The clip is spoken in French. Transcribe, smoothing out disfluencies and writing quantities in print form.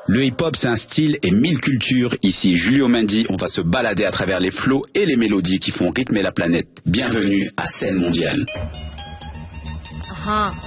Le hip-hop, c'est un style et 1000 cultures. Ici, Julio Mendy, on va se balader à travers les flots et les mélodies qui font rythmer la planète. Bienvenue à Scène Mondiale.